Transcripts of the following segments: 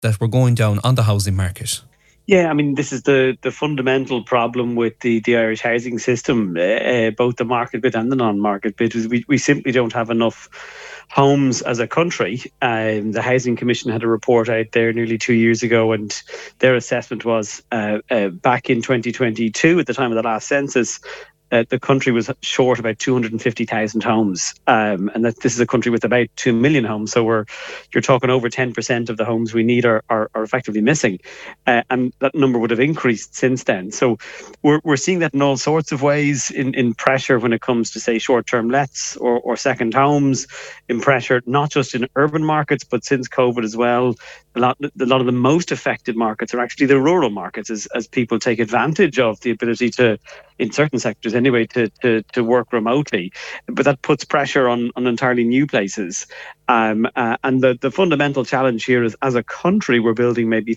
that we're going down on the housing market? Yeah, I mean, this is the fundamental problem with the Irish housing system, both the market bit and the non-market bit, is we simply don't have enough homes as a country. The Housing Commission had a report out there nearly 2 years ago, and their assessment was back in 2022, at the time of the last census, the country was short about 250,000 homes, and that this is a country with about 2 million homes. So you're talking over 10% of the homes we need are effectively missing, and that number would have increased since then. So we're seeing that in all sorts of ways, in pressure when it comes to, say, short-term lets or second homes, in pressure not just in urban markets but since COVID as well. A lot of the most affected markets are actually the rural markets, as people take advantage of the ability to, in certain sectors anyway, to work remotely. But that puts pressure on entirely new places. And the fundamental challenge here is, as a country, we're building maybe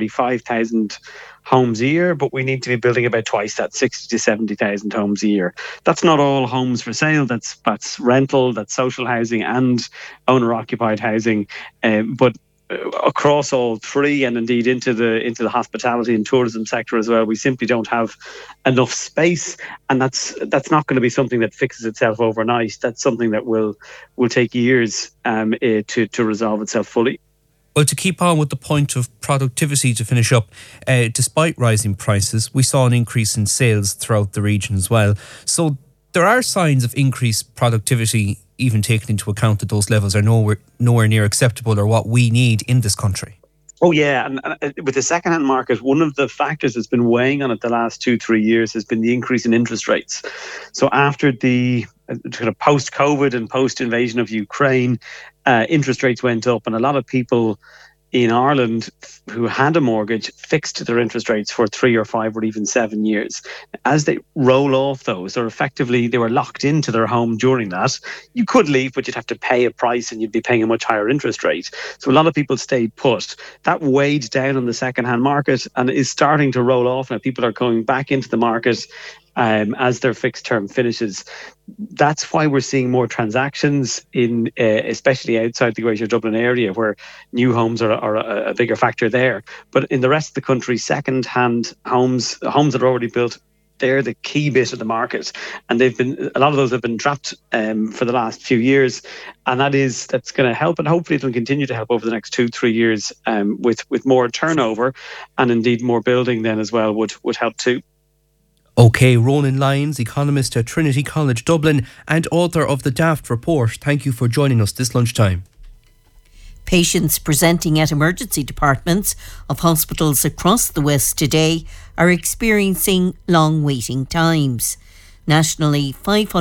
35,000 homes a year, but we need to be building about twice that, 60 to 70,000 homes a year. That's not all homes for sale. That's rental, that's social housing and owner-occupied housing. But across all three, and indeed into the hospitality and tourism sector as well, we simply don't have enough space, and that's not going to be something that fixes itself overnight. That's something that will take years to resolve itself fully. Well, to keep on with the point of productivity, to finish up, despite rising prices, we saw an increase in sales throughout the region as well. So there are signs of increased productivity, even taking into account that those levels are nowhere near acceptable or what we need in this country. Oh yeah, and with the second-hand market, one of the factors that's been weighing on it the last 2-3 years has been the increase in interest rates. So after the kind of post-COVID and post-invasion of Ukraine, interest rates went up, and a lot of people in Ireland who had a mortgage fixed their interest rates for 3 or 5 or even 7 years. As they roll off those, or effectively they were locked into their home during that, you could leave, but you'd have to pay a price and you'd be paying a much higher interest rate. So a lot of people stayed put. That weighed down on the second-hand market and is starting to roll off now. People are going back into the market as their fixed term finishes. That's why we're seeing more transactions in, especially outside the Greater Dublin area, where new homes are a bigger factor there. But in the rest of the country, second-hand homes that are already built, they're the key bit of the market, and a lot of those have been trapped for the last few years, and that's going to help, and hopefully it will continue to help over the next 2-3 years with more turnover, and indeed more building then as well would help too. OK, Ronan Lyons, economist at Trinity College Dublin and author of the Daft Report. Thank you for joining us this lunchtime. Patients presenting at emergency departments of hospitals across the West today are experiencing long waiting times. Nationally,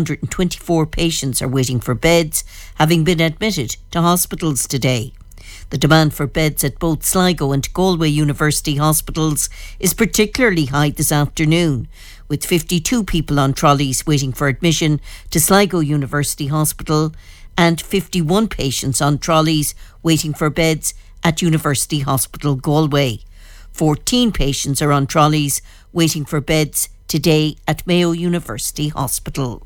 524 patients are waiting for beds, having been admitted to hospitals today. The demand for beds at both Sligo and Galway University hospitals is particularly high this afternoon, with 52 people on trolleys waiting for admission to Sligo University Hospital and 51 patients on trolleys waiting for beds at University Hospital Galway. 14 patients are on trolleys waiting for beds today at Mayo University Hospital.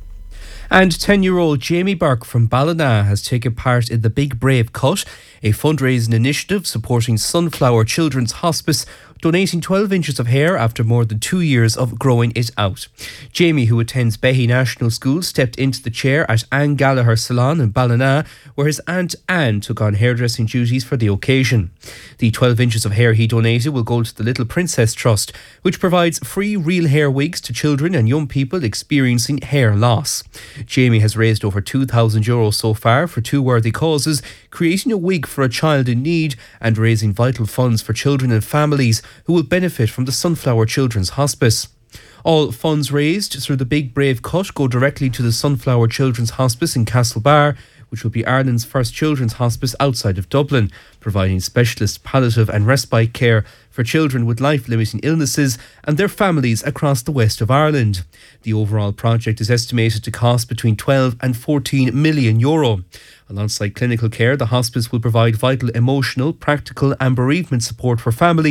And 10-year-old Jamie Burke from Ballina has taken part in the Big Brave Cut, a fundraising initiative supporting Sunflower Children's Hospice, donating 12 inches of hair after more than 2 years of growing it out. Jamie, who attends Behy National School, stepped into the chair at Anne Gallagher Salon in Ballina, where his Aunt Anne took on hairdressing duties for the occasion. The 12 inches of hair he donated will go to the Little Princess Trust, which provides free real hair wigs to children and young people experiencing hair loss. Jamie has raised over €2,000 so far for 2 worthy causes, creating a wig for a child in need and raising vital funds for children and families who will benefit from the Sunflower Children's Hospice. All funds raised through the Big Brave Cut go directly to the Sunflower Children's Hospice in Castlebar, which will be Ireland's first children's hospice outside of Dublin, providing specialist palliative and respite care for children with life-limiting illnesses and their families across the west of Ireland. The overall project is estimated to cost between 12 and 14 million euro. Alongside clinical care, the hospice will provide vital emotional, practical and bereavement support for families,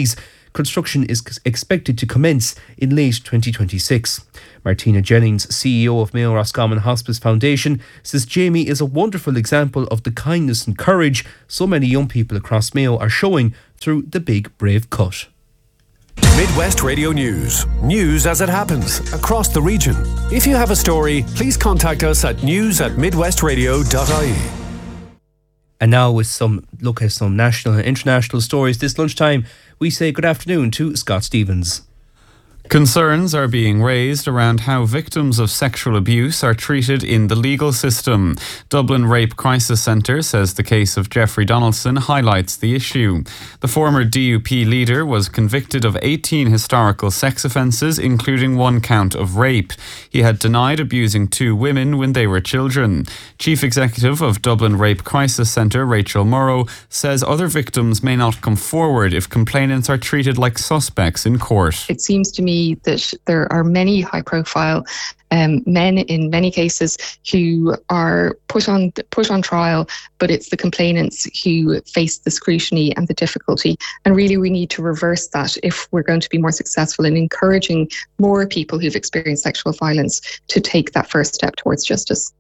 Construction is expected to commence in late 2026. Martina Jennings, CEO of Mayo Roscommon Hospice Foundation, says Jamie is a wonderful example of the kindness and courage so many young people across Mayo are showing through the Big Brave Cut. Midwest Radio News. News as it happens across the region. If you have a story, please contact us at news@midwestradio.ie. And now with some look at some national and international stories this lunchtime, we say good afternoon to Scott Stevens. Concerns are being raised around how victims of sexual abuse are treated in the legal system. Dublin Rape Crisis Centre says the case of Jeffrey Donaldson highlights the issue. The former DUP leader was convicted of 18 historical sex offences, including 1 count of rape. He had denied abusing 2 women when they were children. Chief Executive of Dublin Rape Crisis Centre, Rachel Morrow, says other victims may not come forward if complainants are treated like suspects in court. It seems to me that there are many high-profile men in many cases who are put on trial, but it's the complainants who face the scrutiny and the difficulty. And really, we need to reverse that if we're going to be more successful in encouraging more people who've experienced sexual violence to take that first step towards justice.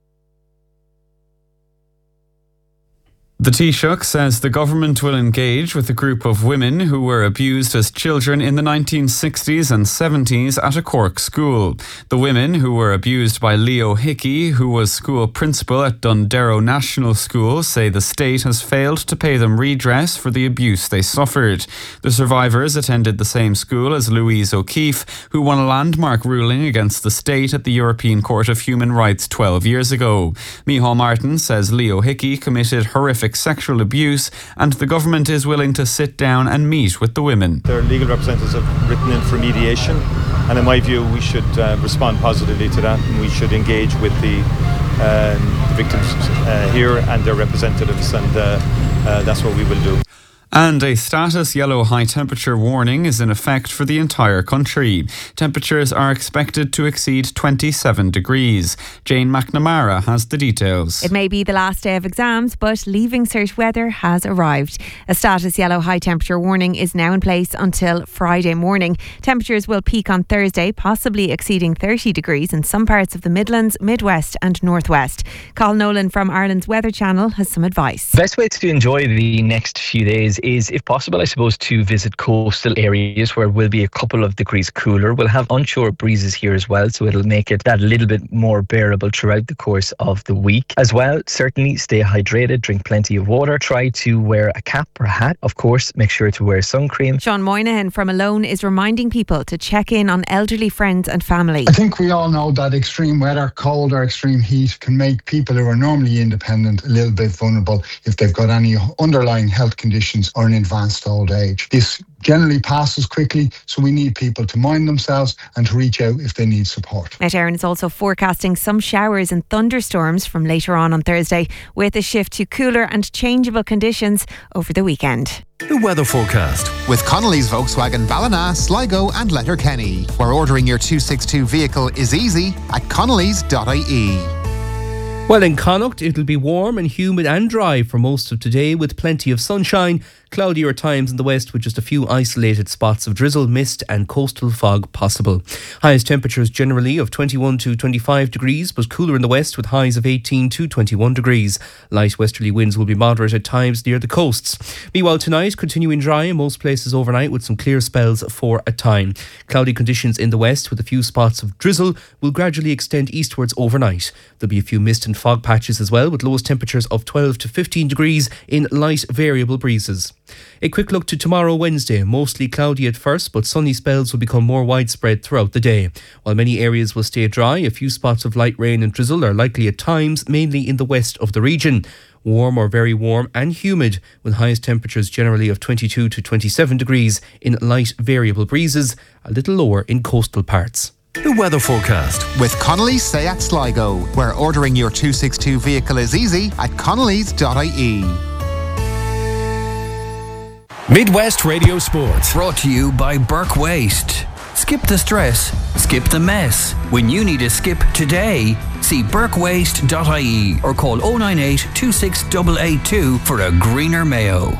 The Taoiseach says the government will engage with a group of women who were abused as children in the 1960s and 70s at a Cork school. The women who were abused by Leo Hickey, who was school principal at Dundero National School, say the state has failed to pay them redress for the abuse they suffered. The survivors attended the same school as Louise O'Keefe, who won a landmark ruling against the state at the European Court of Human Rights 12 years ago. Micheál Martin says Leo Hickey committed horrific sexual abuse and the government is willing to sit down and meet with the women. Their legal representatives have written in for mediation, and in my view we should respond positively to that, and we should engage with the victims here and their representatives, and that's what we will do. And a status yellow high temperature warning is in effect for the entire country. Temperatures are expected to exceed 27 degrees. Jane McNamara has the details. It may be the last day of exams, but Leaving Cert weather has arrived. A status yellow high temperature warning is now in place until Friday morning. Temperatures will peak on Thursday, possibly exceeding 30 degrees in some parts of the Midlands, Midwest and Northwest. Colin Nolan from Ireland's Weather Channel has some advice. The best way to enjoy the next few days is, if possible, I suppose, to visit coastal areas where it will be a couple of degrees cooler. We'll have onshore breezes here as well, so it'll make it that little bit more bearable throughout the course of the week. As well, certainly stay hydrated, drink plenty of water, try to wear a cap or a hat. Of course, make sure to wear sun cream. Sean Moynihan from Alone is reminding people to check in on elderly friends and family. I think we all know that extreme weather, cold or extreme heat, can make people who are normally independent a little bit vulnerable if they've got any underlying health conditions or an advanced old age. This generally passes quickly, so we need people to mind themselves and to reach out if they need support. Met Éireann is also forecasting some showers and thunderstorms from later on Thursday, with a shift to cooler and changeable conditions over the weekend. The weather forecast with Connolly's Volkswagen Ballina, Sligo and Letterkenny, where ordering your 262 vehicle is easy at connellys.ie. Well, in Connacht, it'll be warm and humid and dry for most of today with plenty of sunshine. Cloudier times in the west with just a few isolated spots of drizzle, mist and coastal fog possible. Highest temperatures generally of 21 to 25 degrees, but cooler in the west with highs of 18 to 21 degrees. Light westerly winds will be moderate at times near the coasts. Meanwhile, tonight continuing dry in most places overnight with some clear spells for a time. Cloudy conditions in the west with a few spots of drizzle will gradually extend eastwards overnight. There'll be a few mist and fog patches as well, with lowest temperatures of 12 to 15 degrees in light variable breezes. A quick look to tomorrow, Wednesday. Mostly cloudy at first, but sunny spells will become more widespread throughout the day. While many areas will stay dry, a few spots of light rain and drizzle are likely at times, mainly in the west of the region. Warm or very warm and humid, with highest temperatures generally of 22 to 27 degrees in light variable breezes, a little lower in coastal parts. The weather forecast with Connolly's Seat Sligo, where ordering your 262 vehicle is easy at connellys.ie. Midwest Radio Sports. Brought to you by Burke Waste. Skip the stress, skip the mess. When you need a skip today, see burkewaste.ie or call 098 26882 for a greener Mayo.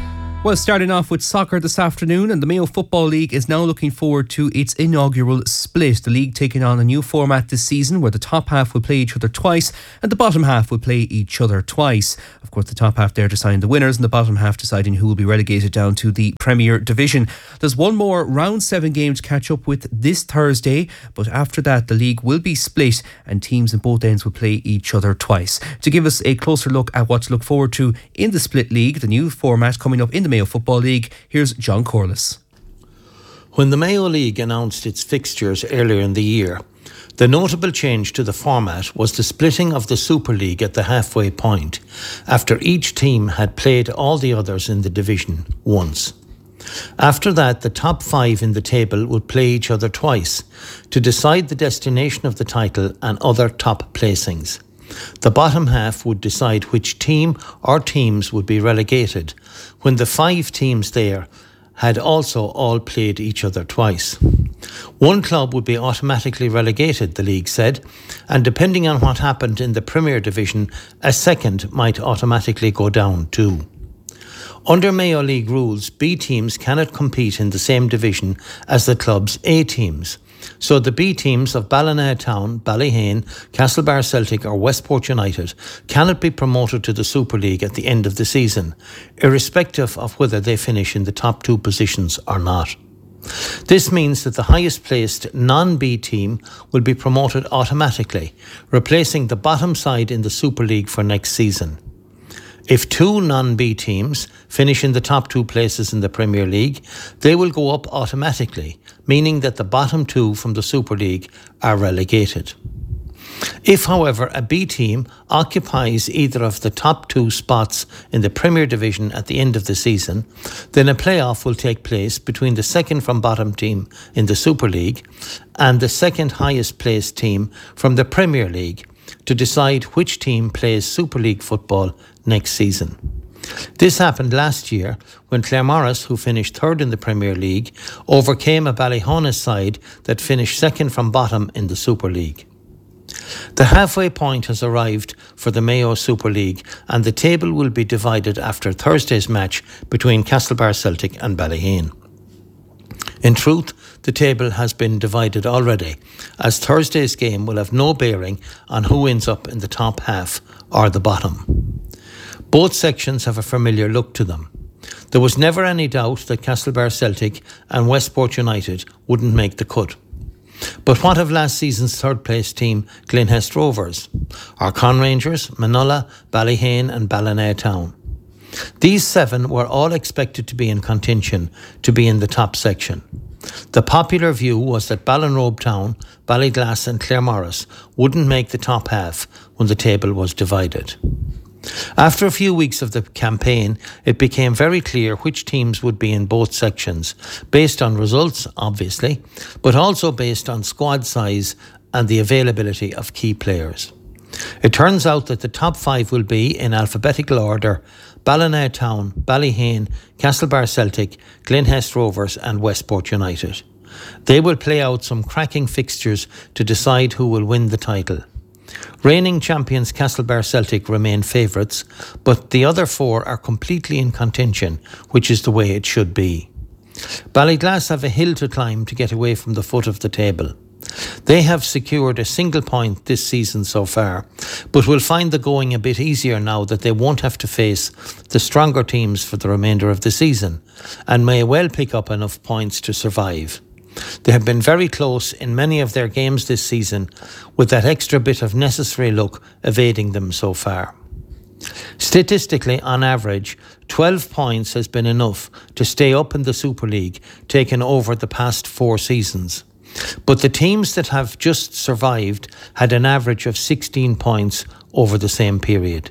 Well, starting off with soccer this afternoon, and the Mayo Football League is now looking forward to its inaugural split. The league taking on a new format this season where the top half will play each other twice and the bottom half will play each other twice. Of course, the top half there deciding the winners and the bottom half deciding who will be relegated down to the Premier Division. There's one more round 7 game to catch up with this Thursday, but after that the league will be split and teams in both ends will play each other twice. To give us a closer look at what to look forward to in the split league, the new format coming up in the Mayo Football League, here's John Corliss. When the Mayo League announced its fixtures earlier in the year, the notable change to the format was the splitting of the Super League at the halfway point, after each team had played all the others in the division once. After that, the top 5 in the table would play each other twice to decide the destination of the title and other top placings. The bottom half would decide which team or teams would be relegated, when the 5 teams there had also all played each other twice. One club would be automatically relegated, the league said, and depending on what happened in the Premier Division, a second might automatically go down too. Under Mayo League rules, B teams cannot compete in the same division as the club's A teams. So the B teams of Ballina Town, Ballyhane, Castlebar Celtic or Westport United cannot be promoted to the Super League at the end of the season, irrespective of whether they finish in the top 2 positions or not. This means that the highest placed non-B team will be promoted automatically, replacing the bottom side in the Super League for next season. If 2 non-B teams finish in the top 2 places in the Premier League, they will go up automatically, meaning that the bottom 2 from the Super League are relegated. If, however, a B team occupies either of the top 2 spots in the Premier Division at the end of the season, then a playoff will take place between the second from bottom team in the Super League and the second highest placed team from the Premier League to decide which team plays Super League football next season. This happened last year when Claremorris, who finished 3rd in the Premier League, overcame a Ballyhonus side that finished second from bottom in the Super League. The halfway point has arrived for the Mayo Super League and the table will be divided after Thursday's match between Castlebar Celtic and Ballyhane. In truth, the table has been divided already, as Thursday's game will have no bearing on who ends up in the top half or the bottom. Both sections have a familiar look to them. There was never any doubt that Castlebar Celtic and Westport United wouldn't make the cut. But what of last season's 3rd place team, Glenhest Rovers, or Conrangers, Manola, Ballyhane and Ballina Town? These 7 were all expected to be in contention to be in the top section. The popular view was that Ballinrobe Town, Ballyglass and Claremorris wouldn't make the top half when the table was divided. After a few weeks of the campaign, it became very clear which teams would be in both sections, based on results, obviously, but also based on squad size and the availability of key players. It turns out that the top 5 will be, in alphabetical order, Ballina Town, Ballyhane, Castlebar Celtic, Glenhest Rovers and Westport United. They will play out some cracking fixtures to decide who will win the title. Reigning champions Castlebar Celtic remain favourites, but the other 4 are completely in contention, which is the way it should be. Ballyglass have a hill to climb to get away from the foot of the table. They have secured a single point this season so far, but will find the going a bit easier now that they won't have to face the stronger teams for the remainder of the season, and may well pick up enough points to survive. They have been very close in many of their games this season, with that extra bit of necessary luck evading them so far. Statistically, on average, 12 points has been enough to stay up in the Super League, taken over the past 4 seasons. But the teams that have just survived had an average of 16 points over the same period.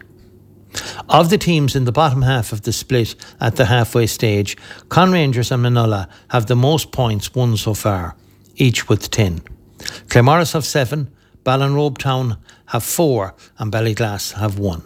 Of the teams in the bottom half of the split at the halfway stage, Conrangers and Manola have the most points won so far, each with 10. Claremorris have 7, Ballinrobe Town have 4 and Ballyglass have 1.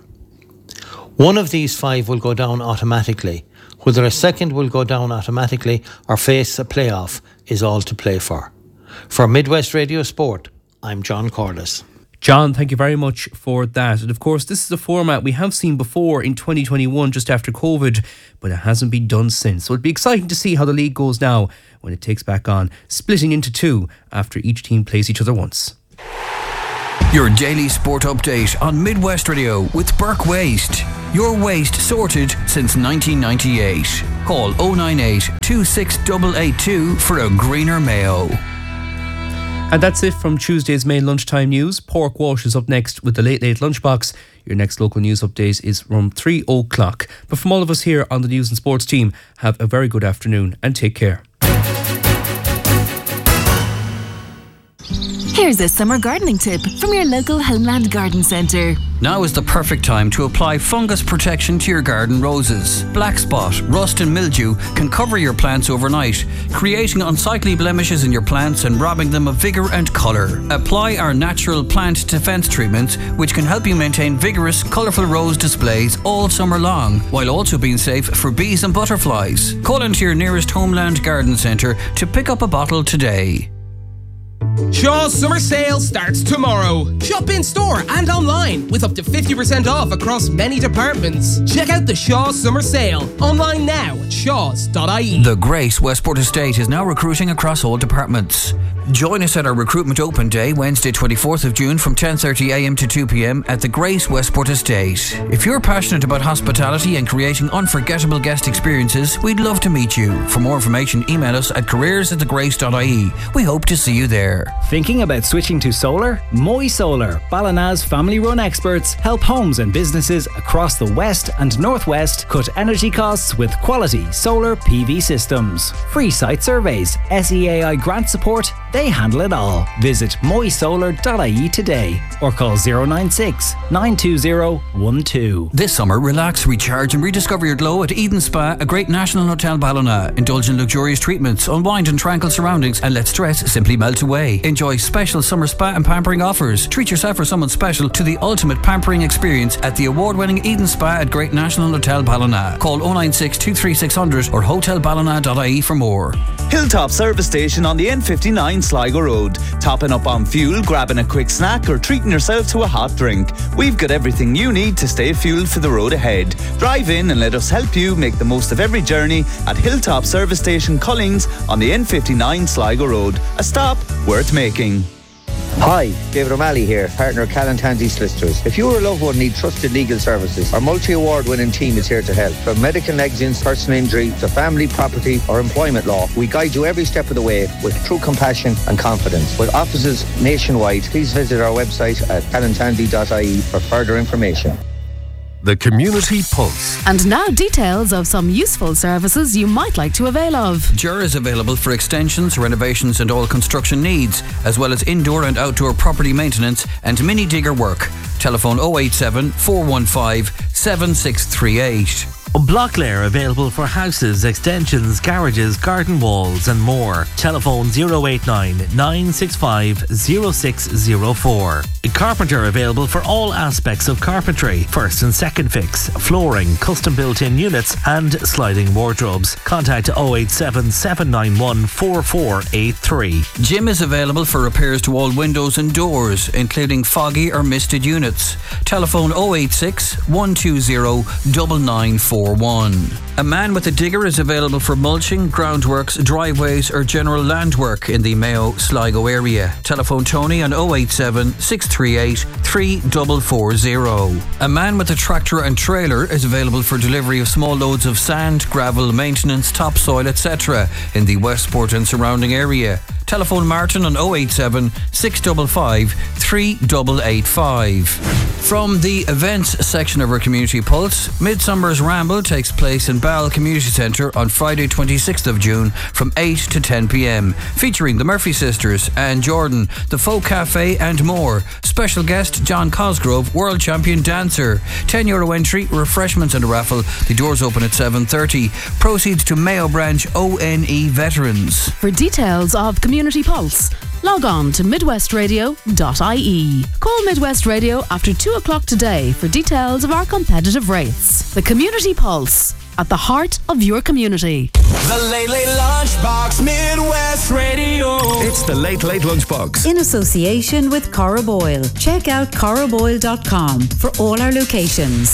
One of these 5 will go down automatically. Whether a second will go down automatically or face a playoff is all to play for. For Midwest Radio Sport, I'm John Corliss. John, thank you very much for that. And of course, this is a format we have seen before in 2021, just after COVID, but it hasn't been done since. So it'll be exciting to see how the league goes now when it takes back on, splitting into two after each team plays each other once. Your daily sport update on Midwest Radio with Burke Waste. Your waste sorted since 1998. Call 098 26882 for a greener Mayo. And that's it from Tuesday's main lunchtime news. Pork Walsh is up next with the Late Late Lunchbox. Your next local news update is from 3 o'clock. But from all of us here on the News and Sports team, have a very good afternoon and take care. Here's a summer gardening tip from your local Homeland Garden Centre. Now is the perfect time to apply fungus protection to your garden roses. Black spot, rust and mildew can cover your plants overnight, creating unsightly blemishes in your plants and robbing them of vigour and colour. Apply our natural plant defence treatments, which can help you maintain vigorous, colourful rose displays all summer long, while also being safe for bees and butterflies. Call into your nearest Homeland Garden Centre to pick up a bottle today. Shaw's summer sale starts tomorrow. Shop in store and online with up to 50% off across many departments. Check out the Shaw's summer sale online now at shaws.ie. The Grace Westport Estate is now recruiting across all departments. Join us at our Recruitment Open Day, Wednesday 24th of June from 10:30am to 2pm at the Grace Westport Estate. If you're passionate about hospitality and creating unforgettable guest experiences, we'd love to meet you. For more information, email us at careers@thegrace.ie. We hope to see you there. Thinking about switching to solar? Moy Solar, Ballina's family-run experts, help homes and businesses across the west and northwest cut energy costs with quality solar PV systems. Free site surveys, SEAI grant support, they handle it all. Visit moysolar.ie today or call 096 920 12. This summer, relax, recharge and rediscover your glow at Eden Spa, a great national hotel Ballina. Indulge in luxurious treatments, unwind in tranquil surroundings and let stress simply melt away. Enjoy special summer spa and pampering offers. Treat yourself or someone special to the ultimate pampering experience at the award-winning Eden Spa at Great National Hotel Ballina. Call 096 23600 or hotelballina.ie for more. Hilltop Service Station on the N59 Sligo Road. Topping up on fuel, grabbing a quick snack or treating yourself to a hot drink. We've got everything you need to stay fueled for the road ahead. Drive in and let us help you make the most of every journey at Hilltop Service Station Collings on the N59 Sligo Road. A stop worth making. Hi, David O'Malley here, partner of Callan Tansey Solicitors. If you or a loved one need trusted legal services, our multi-award winning team is here to help. From medical negligence, personal injury, to family, property or employment law, we guide you every step of the way with true compassion and confidence. With offices nationwide, please visit our website at callantansey.ie for further information. The Community Pulse. And now details of some useful services you might like to avail of. Jura is available for extensions, renovations and all construction needs, as well as indoor and outdoor property maintenance and mini digger work. Telephone 087 415 7638. Blocklair available for houses, extensions, garages, garden walls and more. Telephone 089 965 0604. Carpenter available for all aspects of carpentry. First and second fix, flooring, custom built-in units and sliding wardrobes. Contact 087 791 4483. Jim is available for repairs to all windows and doors, including foggy or misted units. Telephone 086 120 9941. A man with a digger is available for mulching, groundworks, driveways or general land work in the Mayo Sligo area. Telephone Tony on 087 638 3440. A man with a tractor and trailer is available for delivery of small loads of sand, gravel, maintenance, topsoil, etc. in the Westport and surrounding area. Telephone Martin on 087 655 3885. From the events section of our Community Pulse, Midsummer's Ramble takes place in Ball Community Centre on Friday 26th of June from 8 to 10pm, featuring the Murphy Sisters, Anne Jordan, the Folk Cafe and more. Special guest John Cosgrove, world champion dancer. €10 entry, refreshments and a raffle. The doors open at 7:30. Proceeds to Mayo Branch ONE Veterans. For details of Community Pulse, log on to midwestradio.ie. Call Midwest Radio after 2 o'clock today for details of our competitive rates. The Community Pulse, at the heart of your community. The Late Late Lunchbox, Midwest Radio. It's the Late Late Lunchbox. In association with Cora Boyle. Check out coraboyle.com for all our locations.